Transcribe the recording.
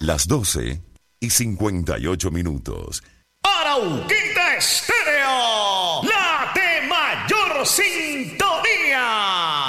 Las 12:58. Arauquita Estéreo, la de mayor sintonía.